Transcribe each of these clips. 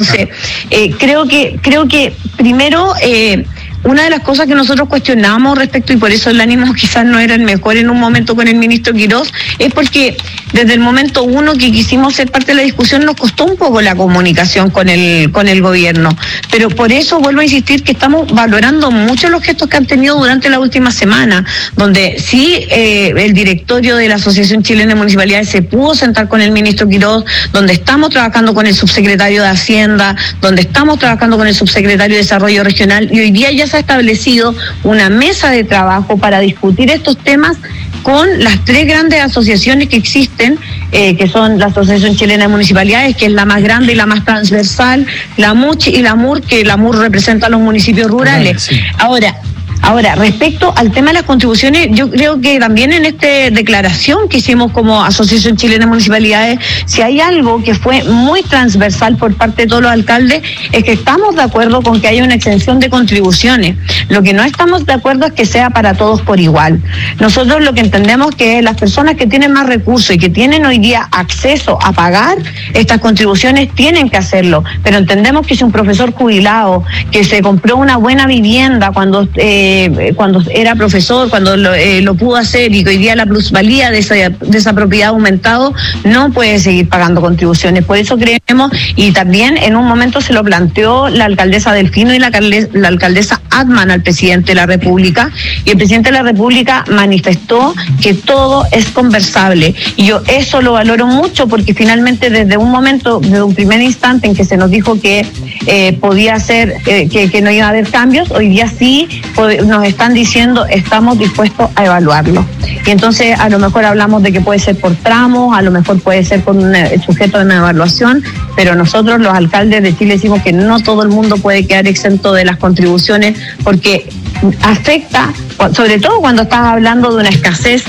Entonces, creo que primero, una de las cosas que nosotros cuestionamos respecto, y por eso el ánimo quizás no era el mejor en un momento con el ministro Quirós, es porque desde el momento uno que quisimos ser parte de la discusión nos costó un poco la comunicación con el gobierno. Pero por eso vuelvo a insistir que estamos valorando mucho los gestos que han tenido durante la última semana, donde sí el directorio de la Asociación Chilena de Municipalidades se pudo sentar con el ministro Quirós, donde estamos trabajando con el subsecretario de Hacienda, donde estamos trabajando con el subsecretario de Desarrollo Regional, y hoy día ya se ha establecido una mesa de trabajo para discutir estos temas con las tres grandes asociaciones que existen, que son la Asociación Chilena de Municipalidades, que es la más grande y la más transversal, la MUCH y la MUR, que la MUR representa a los municipios rurales. Sí. Ahora, respecto al tema de las contribuciones, yo creo que también en esta declaración que hicimos como Asociación Chilena de Municipalidades, si hay algo que fue muy transversal por parte de todos los alcaldes, es que estamos de acuerdo con que haya una exención de contribuciones. Lo que no estamos de acuerdo es que sea para todos por igual. Nosotros lo que entendemos que las personas que tienen más recursos y que tienen hoy día acceso a pagar estas contribuciones tienen que hacerlo, pero entendemos que si un profesor jubilado que se compró una buena vivienda cuando era profesor, cuando lo pudo hacer, y que hoy día la plusvalía de esa propiedad ha aumentado, no puede seguir pagando contribuciones. Por eso creemos, y también en un momento se lo planteó la alcaldesa Delfino y la alcaldesa Adman al presidente de la República, y el presidente de la República manifestó que todo es conversable, y yo eso lo valoro mucho, porque finalmente desde un primer instante en que se nos dijo que podía ser, que no iba a haber cambios, hoy día sí nos están diciendo estamos dispuestos a evaluarlo. Y entonces a lo mejor hablamos de que puede ser por tramos, a lo mejor puede ser con un sujeto de una evaluación, pero nosotros los alcaldes de Chile decimos que no todo el mundo puede quedar exento de las contribuciones, porque afecta, sobre todo cuando estás hablando de una escasez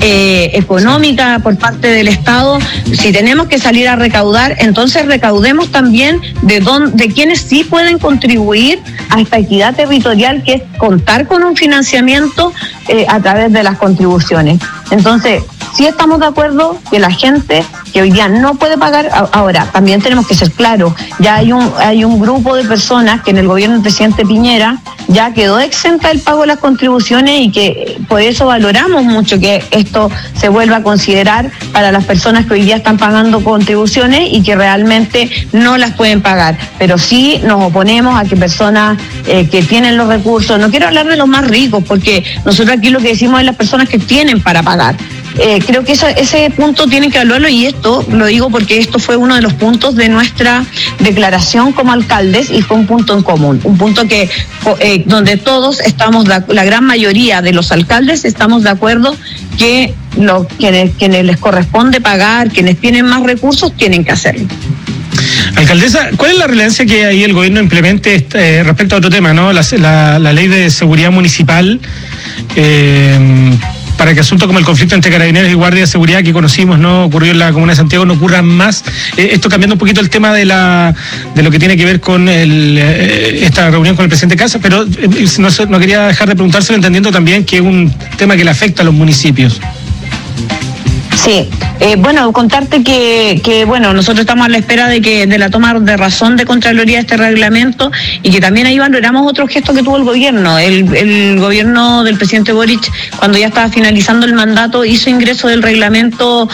económica por parte del Estado. Si tenemos que salir a recaudar, entonces recaudemos también de quienes sí pueden contribuir a esta equidad territorial, que es contar con un financiamiento a través de las contribuciones. Entonces, sí estamos de acuerdo que la gente que hoy día no puede pagar, ahora también tenemos que ser claros, ya hay un grupo de personas que en el gobierno del presidente Piñera ya quedó exenta del pago de las contribuciones, y que por eso valoramos mucho que esto se vuelva a considerar para las personas que hoy día están pagando contribuciones y que realmente no las pueden pagar. Pero sí nos oponemos a que personas que tienen los recursos, no quiero hablar de los más ricos, porque nosotros aquí lo que decimos es las personas que tienen para pagar. Creo que ese punto tienen que evaluarlo, y esto lo digo porque esto fue uno de los puntos de nuestra declaración como alcaldes, y fue un punto en común, un punto que donde todos estamos, la gran mayoría de los alcaldes estamos de acuerdo que quienes les corresponde pagar, quienes tienen más recursos, tienen que hacerlo. Alcaldesa, ¿cuál es la relevancia que ahí el gobierno implemente respecto a otro tema, ¿no? La ley de seguridad municipal, para que asuntos como el conflicto entre carabineros y guardia de seguridad que conocimos, no ocurrió en la comuna de Santiago, no ocurran más? Esto cambiando un poquito el tema de lo que tiene que ver con esta reunión con el presidente Kast, pero no quería dejar de preguntárselo, entendiendo también que es un tema que le afecta a los municipios. Sí, contarte que nosotros estamos a la espera de la toma de razón de Contraloría de este reglamento, y que también ahí valoramos otro gesto que tuvo el gobierno. El gobierno del presidente Boric, cuando ya estaba finalizando el mandato, hizo ingreso del reglamento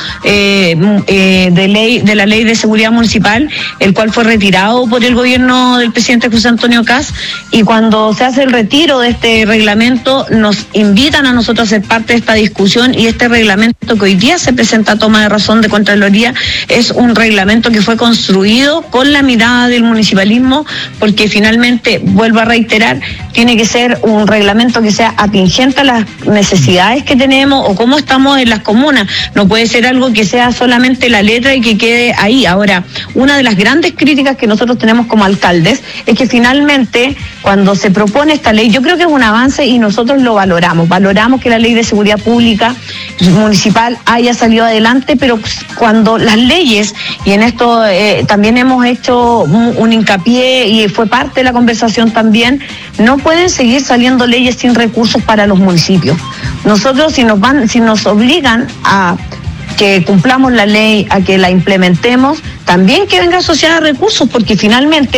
de la ley de seguridad municipal, el cual fue retirado por el gobierno del presidente José Antonio Kast, y cuando se hace el retiro de este reglamento, nos invitan a nosotros a ser parte de esta discusión, y este reglamento que hoy día se presenta a toma de razón de Contraloría es un reglamento que fue construido con la mirada del municipalismo, porque finalmente, vuelvo a reiterar, tiene que ser un reglamento que sea atingente a las necesidades que tenemos o cómo estamos en las comunas. No puede ser algo que sea solamente la letra y que quede ahí. Ahora, una de las grandes críticas que nosotros tenemos como alcaldes es que finalmente, cuando se propone esta ley, yo creo que es un avance y nosotros lo valoramos que la ley de seguridad pública municipal haya salido adelante, pero cuando las leyes, y en esto también hemos hecho un hincapié y fue parte de la conversación también, no pueden seguir saliendo leyes sin recursos para los municipios. Nosotros, si nos obligan a que cumplamos la ley, a que la implementemos, también que venga asociada a recursos, porque finalmente